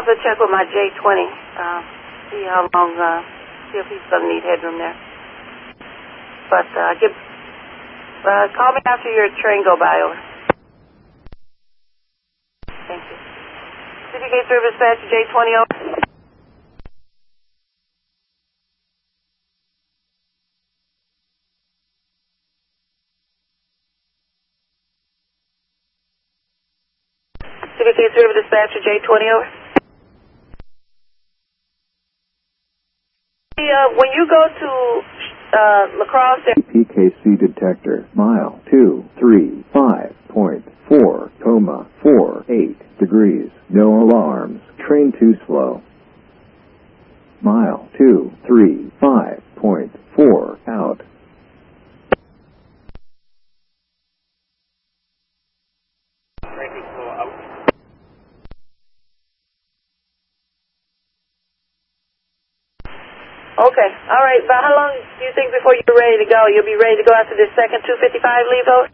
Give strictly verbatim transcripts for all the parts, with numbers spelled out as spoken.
also check with my J twenty, uh, see how long, uh, see if he's going to need headroom there. But, uh, give, uh, call me after your train go by, over. Thank you. C D K three dispatch, J twenty, over. C D K three dispatch, J twenty, over. Uh, when you go to uh, La Crosse, P K C detector, mile two three five point four, comma four eight degrees, no alarms, train too slow. Mile two three five point four, out. Train too slow, out. Okay, all right. About how long do you think before you're ready to go? You'll be ready to go after this second two fifty-five leave, over?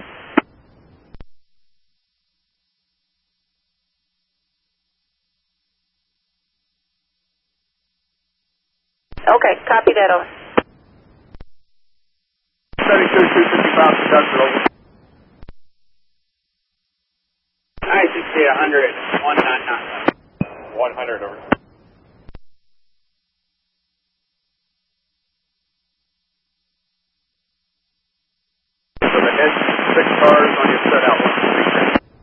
Okay, copy that, over. thirty-two, two fifty-five, conductor, over. I sixty, one hundred, one nine nine. one hundred, over.